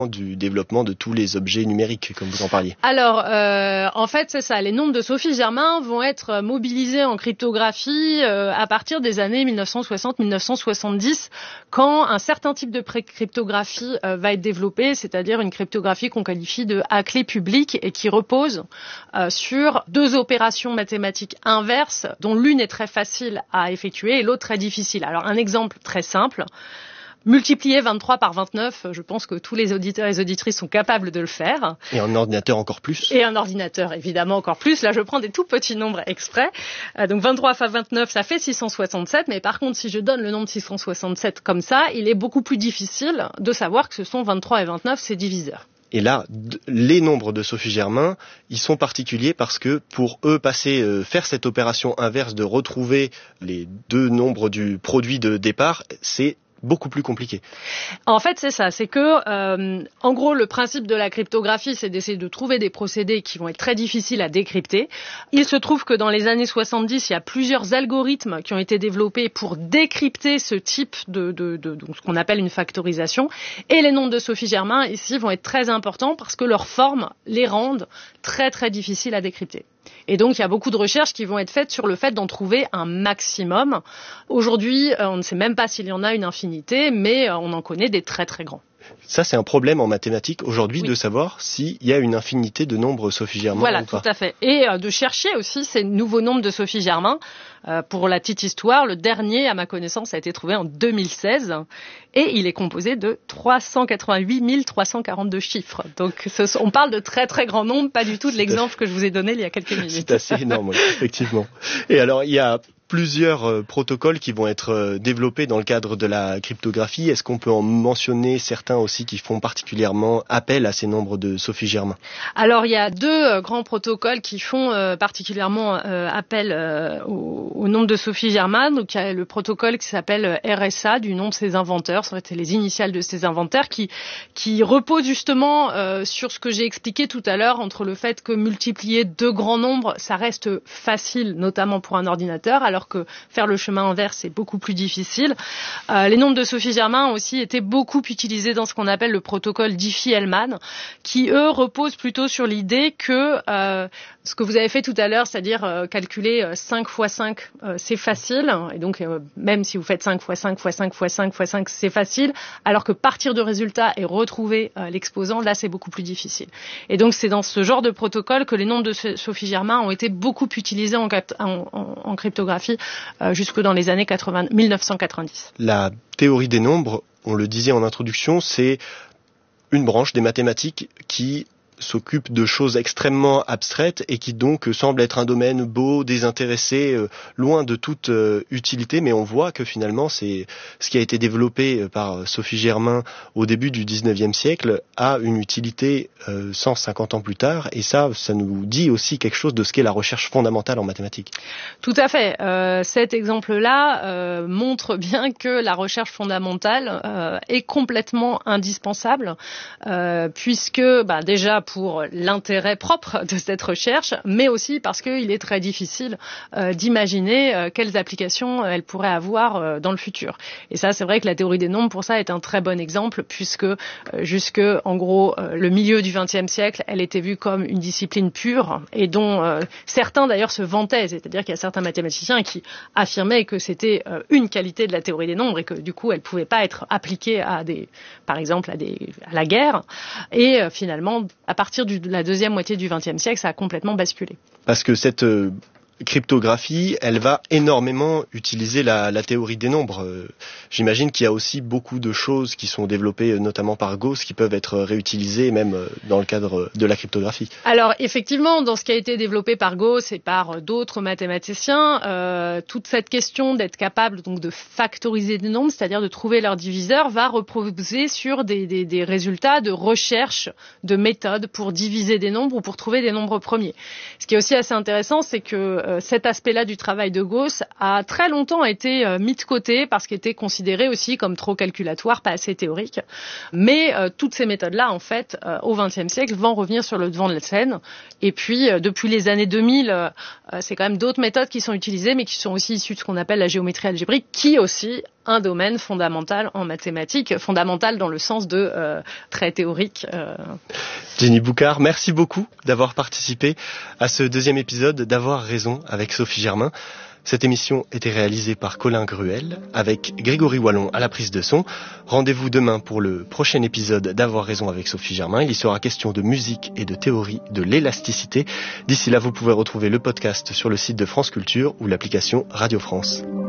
du développement de tous les objets numériques, comme vous en parliez. Alors, en fait, c'est ça. Les nombres de Sophie Germain vont être mobilisés en cryptographie à partir des années 1960-1970, quand un certain type de cryptographie va être développé, c'est-à-dire une cryptographie qu'on qualifie de à clé publique et qui repose sur deux opérations mathématiques inverses, dont l'une est très facile à effectuer et l'autre très difficile. Alors, un exemple très simple. Multiplier 23 par 29, je pense que tous les auditeurs et les auditrices sont capables de le faire. Et un ordinateur encore plus. Et un ordinateur, évidemment, encore plus. Là, je prends des tout petits nombres exprès. Donc 23 fois 29, ça fait 667. Mais par contre, si je donne le nombre 667 comme ça, il est beaucoup plus difficile de savoir que ce sont 23 et 29, ces diviseurs. Et là, les nombres de Sophie Germain, ils sont particuliers parce que pour eux, faire cette opération inverse de retrouver les deux nombres du produit de départ, c'est beaucoup plus compliqué. En fait, c'est ça. C'est que, en gros, le principe de la cryptographie, c'est d'essayer de trouver des procédés qui vont être très difficiles à décrypter. Il se trouve que dans les années 70, il y a plusieurs algorithmes qui ont été développés pour décrypter ce type de ce qu'on appelle une factorisation. Et les nombres de Sophie Germain, ici, vont être très importants parce que leur forme les rendent très, très difficiles à décrypter. Et donc, il y a beaucoup de recherches qui vont être faites sur le fait d'en trouver un maximum. Aujourd'hui, on ne sait même pas s'il y en a une infinité, mais on en connaît des très très grands. Ça, c'est un problème en mathématiques aujourd'hui, oui, de savoir s'il y a une infinité de nombres Sophie Germain ou pas. Voilà, tout à fait. Et de chercher aussi ces nouveaux nombres de Sophie Germain. Pour la petite histoire, le dernier, à ma connaissance, a été trouvé en 2016 et il est composé de 388 342 chiffres. Donc, on parle de très très grands nombres, pas du tout de l'exemple que je vous ai donné il y a quelques minutes. C'est assez énorme, oui, effectivement. Et alors, il y a plusieurs protocoles qui vont être développés dans le cadre de la cryptographie. Est-ce qu'on peut en mentionner certains aussi qui font particulièrement appel à ces nombres de Sophie Germain? Alors, il y a deux grands protocoles qui font particulièrement appel au nombre de Sophie Germain. Donc, il y a le protocole qui s'appelle RSA, du nom de ses inventeurs. Ça aurait été les initiales de ses inventeurs, qui repose justement sur ce que j'ai expliqué tout à l'heure, entre le fait que multiplier deux grands nombres, ça reste facile, notamment pour un ordinateur, alors que faire le chemin inverse, c'est beaucoup plus difficile. Les nombres de Sophie Germain ont aussi été beaucoup utilisés dans ce qu'on appelle le protocole Diffie-Hellman, qui, eux, reposent plutôt sur l'idée que ce que vous avez fait tout à l'heure, c'est-à-dire calculer 5 fois 5, c'est facile. Et donc, même si vous faites 5 fois 5 fois 5 fois 5 fois 5, c'est facile. Alors que partir de résultats et retrouver l'exposant, là, c'est beaucoup plus difficile. Et donc, c'est dans ce genre de protocole que les nombres de Sophie Germain ont été beaucoup utilisés en cryptographie jusque dans les années 1990. La théorie des nombres, on le disait en introduction, c'est une branche des mathématiques qui s'occupe de choses extrêmement abstraites et qui donc semble être un domaine beau, désintéressé, loin de toute utilité, mais on voit que finalement c'est ce qui a été développé par Sophie Germain au début du 19e siècle a une utilité 150 ans plus tard, et ça nous dit aussi quelque chose de ce qu'est la recherche fondamentale en mathématiques. Tout à fait. Cet exemple-là montre bien que la recherche fondamentale est complètement indispensable, puisque déjà pour l'intérêt propre de cette recherche, mais aussi parce qu'il est très difficile d'imaginer quelles applications elle pourrait avoir dans le futur. Et ça, c'est vrai que la théorie des nombres, pour ça, est un très bon exemple, puisque jusque, en gros, le milieu du XXe siècle, elle était vue comme une discipline pure, et dont certains, d'ailleurs, se vantaient. C'est-à-dire qu'il y a certains mathématiciens qui affirmaient que c'était une qualité de la théorie des nombres, et que, du coup, elle ne pouvait pas être appliquée par exemple, à la guerre. Et finalement, à partir de la deuxième moitié du XXe siècle, ça a complètement basculé. Parce que cette cryptographie, elle va énormément utiliser la théorie des nombres. J'imagine qu'il y a aussi beaucoup de choses qui sont développées, notamment par Gauss, qui peuvent être réutilisées même dans le cadre de la cryptographie. Alors effectivement, dans ce qui a été développé par Gauss et par d'autres mathématiciens, toute cette question d'être capable donc de factoriser des nombres, c'est-à-dire de trouver leur diviseur, va reposer sur des résultats de recherche de méthodes pour diviser des nombres ou pour trouver des nombres premiers. Ce qui est aussi assez intéressant, c'est que cet aspect-là du travail de Gauss a très longtemps été mis de côté parce qu'il était considéré aussi comme trop calculatoire, pas assez théorique. Mais toutes ces méthodes-là, en fait, au XXe siècle, vont revenir sur le devant de la scène. Et puis, depuis les années 2000, c'est quand même d'autres méthodes qui sont utilisées, mais qui sont aussi issues de ce qu'on appelle la géométrie algébrique, qui est aussi un domaine fondamental en mathématiques, fondamental dans le sens de très théorique. Jenny Boucard, merci beaucoup d'avoir participé à ce deuxième épisode d'Avoir raison avec Sophie Germain. Cette émission était réalisée par Colin Gruel avec Grégory Wallon à la prise de son. Rendez-vous demain pour le prochain épisode d'Avoir raison avec Sophie Germain. Il y sera question de musique et de théorie de l'élasticité. D'ici là, vous pouvez retrouver le podcast sur le site de France Culture ou l'application Radio France.